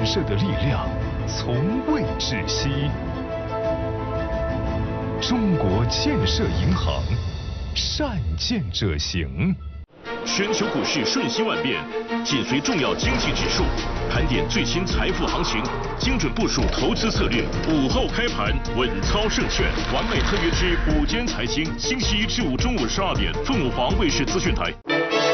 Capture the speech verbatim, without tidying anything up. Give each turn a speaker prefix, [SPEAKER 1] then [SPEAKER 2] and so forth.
[SPEAKER 1] 设的力量从未窒息。中国建设银行，善建者行。
[SPEAKER 2] 全球股市瞬息万变，紧随重要经济指数，盘点最新财富行情，精准部署投资策略。午后开盘，稳操胜券，完美特约之午间财经，星期一至五中午十二点，凤凰卫视资讯台。